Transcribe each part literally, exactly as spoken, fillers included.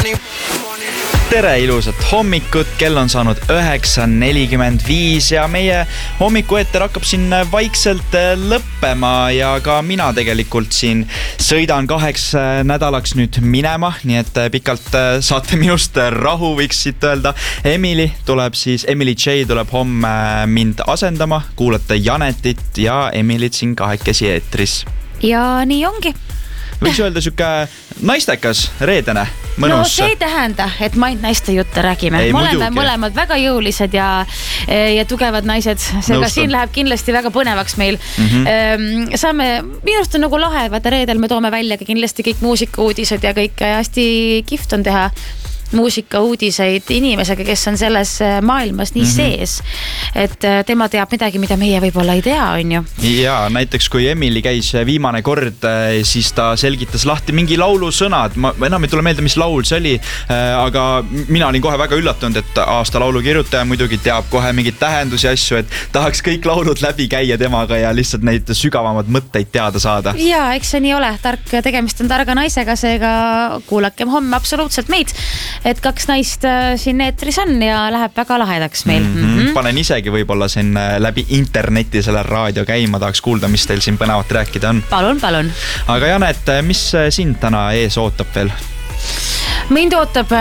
Tere ilusat hommikut, kell on saanud üheksa nelikümmend viis ja meie hommikueeter hakkab siin vaikselt lõppema ja ka mina tegelikult siin sõidan kaheks nädalaks nüüd minema, nii et pikalt saate minust rahu, võiks siit öelda. Emily tuleb siis, Emily J tuleb homme mind asendama, kuulate Janetit ja Emilyt siin kahekesi eetris. Ja nii ongi. Võiks öelda süke naistekas, reedene, mõnus. No see ei tähenda, et ma ainult naiste jutte räägime. Me oleme mõlemad väga jõulised ja, ja tugevad naised. Seega siin läheb kindlasti väga põnevaks meil. Mm-hmm. Saame, minust on nagu lahe, vaata reedel me toome välja kindlasti kõik muusikauudised ja kõik hästi kihvt on teha muusikauudiseid inimesega, kes on selles maailmas nii mm-hmm. sees, et tema teab midagi, mida meie võib-olla ei tea, on ju. Ja näiteks kui Emily käis viimane kord, siis ta selgitas lahti mingi laulu sõnad. Ma enam ei tule meelde, mis laul see oli, aga mina olin kohe väga üllatunud, et aasta laulu kirjutaja muidugi teab kohe mingid tähendusi asju, et tahaks kõik laulud läbi käia temaga ja lihtsalt neid sügavamad mõtteid teada saada. Ja, eks see nii ole. Tark, tegemist on targa naisega, seega kuulakem homme absoluutselt meid. Et kaks naist siin eetris on ja läheb väga lahedaks meil. Mm-hmm. Panen isegi võib-olla siin läbi interneti selle raadio käima, tahaks kuulda, mis teil siin põnevat rääkida on. Palun, palun. Aga Janet, mis sind täna ees ootab veel? Mind ootab,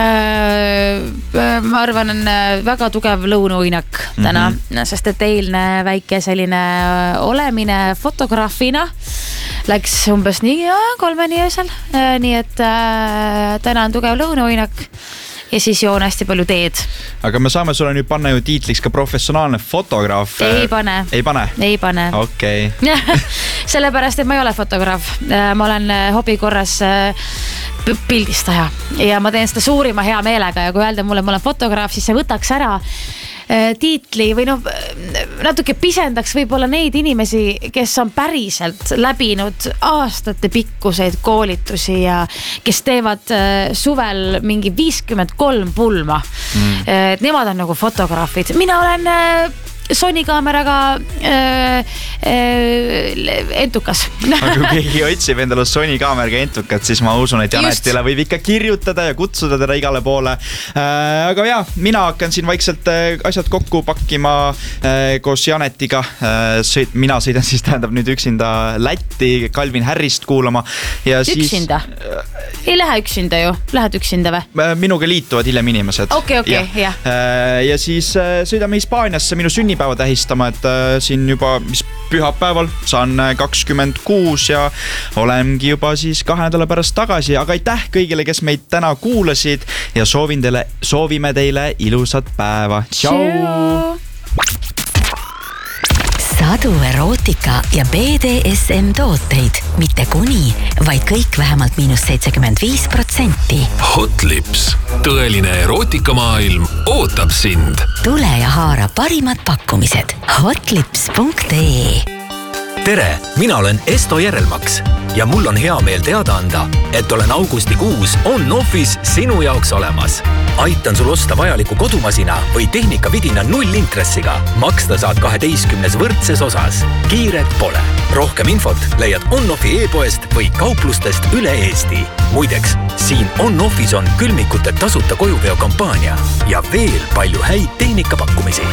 ma arvan, on väga tugev lõunuinak täna, mm-hmm. sest et eilne väike selline olemine fotograafina läks umbes nii ja, kolmeni öösel, nii et äh, täna on tugev lõunuinak ja siis joon hästi palju teed. Aga me saame sulle nüüd panna ju tiitliks ka professionaalne fotograaf. Ei pane. Ei pane? Ei pane. Okei. Okay. Sellepärast, et ma ei ole fotograaf. Ma olen hobi korras pildistaja ja ma teen seda suurima hea meelega ja kui öelda mulle, ma olen fotograaf, siis see võtaks ära tiitli või noh, natuke pisendaks võib-olla neid inimesi, kes on päriselt läbinud aastate pikkuseid koolitusi ja kes teevad suvel mingi viiskümmend kolm pulma. Mm. Nemad on nagu fotograafid. Mina olen Sony kaameraga äh, äh, entukas. Aga kui keegi otsib endale Sony kaameraga entukat, siis ma usun, et Janetile võib ikka kirjutada ja kutsuda teda igale poole. Äh, aga jah, mina hakkan siin vaikselt asjad kokku pakkima äh, koos Janetiga. Äh, sõid, mina sõidan siis tähendab nüüd üksinda Lätti Calvin Harrist kuulama. Ja üksinda? Siis, ei lähe üksinda ju. Lähed üksinda või? Äh, minuga liituvad hiljem inimesed. Okei, okei, jah. Äh, ja siis äh, sõidame Hispaaniasse minu sünnipäeva tähistama, et äh, siin juba mis pühapäeval saan kakskümmend kuus ja olengi juba siis kahe nädala pärast tagasi, aga aitäh kõigile, kes meid täna kuulasid ja soovin teile, soovime teile ilusat päeva. Tšau! Sadu erootika ja B D S M tooteid, mitte kuni, vaid kõik vähemalt miinus seitsekümmend viis protsenti. Hot Lips, tõeline erootikamaailm ootab sind. Tule ja haara parimad pakkumised hotlips punkt ee. Tere, mina olen Esto Järelmaks ja mul on hea meel teada anda, et olen augustikuus on-offis sinu jaoks olemas. Aitan sul osta vajaliku kodumasina või tehnikavidina nullintressiga. Maksta saad kaheteistkümnes võrdses osas. Kiiret pole. Rohkem infot leiad on-offi e-poest või kauplustest üle Eesti. Muideks, siin on-offis on külmikute tasuta kojuveo kampaania ja veel palju häid tehnikapakkumisi.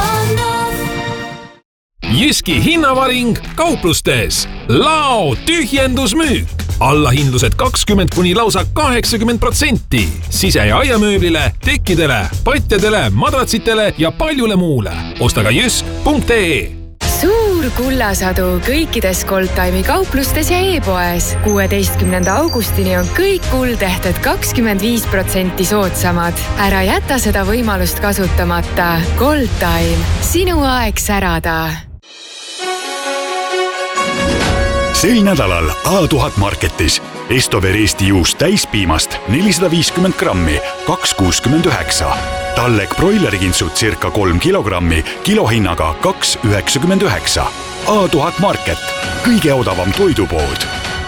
Jyski hinnavaring kauplustes. Lao tühjendusmüük. Allahindlused kakskümmend kuni lausa kaheksakümmend protsenti. Sise- ja aiamööblile, tekkidele, patjadele, madratsitele ja paljule muule. Osta ka jysk punkt ee. Suur kullasadu kõikides Goldtime'i kauplustes ja e-poes. kuueteistkümnenda augustini on kõik kuldehted kakskümmend viis protsenti soodsamad. Ära jäta seda võimalust kasutamata. Goldtime. Sinu aeg särada. Sel nädalal A tuhat Marketis Estover Eesti juust täispiimast nelisada viiskümmend grammi, kaks kuuskümmend üheksa. Tallek broilerikintsud circa kolm kilogrammi, kilohinnaga kaks üheksakümmend üheksa. A tuhat Market, kõige odavam toidupood.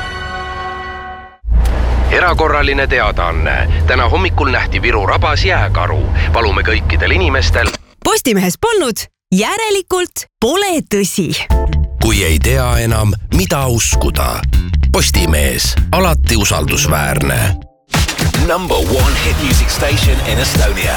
Erakorraline teadaanne. Täna hommikul nähti Viru rabas jääkaru. Palume kõikidel inimestel. Postimehes polnud, järelikult pole tõsi. Kui ei tea enam, mida uskuda. Postimees, alati usaldusväärne. number one hit music station in Estonia.